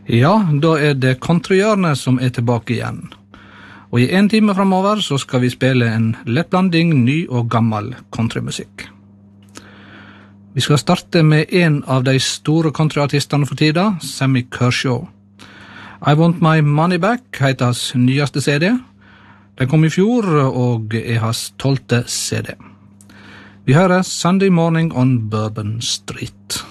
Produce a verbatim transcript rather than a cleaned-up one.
Ja, da er det countryhjørnet som er tilbake igjen. Og i en time fremover så skal vi spille en lett blanding ny og gammel countrymusikk. Vi skal starte med en av de store countryartistene for tida, Sammy Kershaw. I Want My Money Back heter hans nyeste C D. Den kom i fjor og er hans tolvte C D. Vi hører Sunday Morning on Bourbon Street.